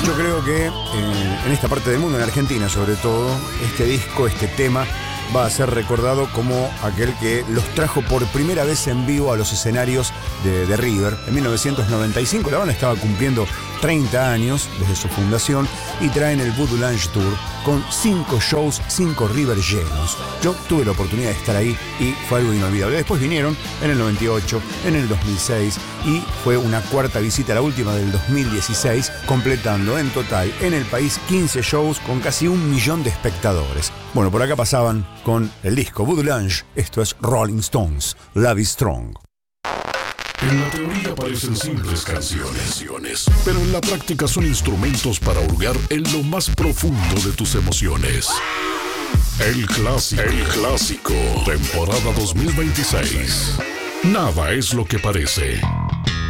Yo creo que en esta parte del mundo, en Argentina sobre todo, este disco, este tema, va a ser recordado como aquel que los trajo por primera vez en vivo a los escenarios de River. En 1995 la banda estaba cumpliendo 30 años desde su fundación y traen el Voodoo Lounge Tour con 5 shows, 5 River llenos. Yo tuve la oportunidad de estar ahí y fue algo inolvidable. Después vinieron en el 98, en el 2006 y fue una cuarta visita, la última del 2016, completando en total en el país 15 shows con casi 1 millón de espectadores. Bueno, por acá pasaban con el disco Voodoo Lounge. Esto es Rolling Stones, Love is Strong. En la teoría parecen simples canciones, pero en la práctica son instrumentos para hurgar en lo más profundo de tus emociones. El clásico, temporada 2026. Nada es lo que parece.